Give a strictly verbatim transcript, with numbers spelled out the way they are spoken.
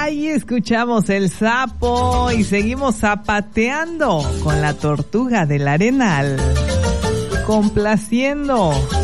Ahí escuchamos el sapo y seguimos zapateando con la tortuga del Arenal, complaciendo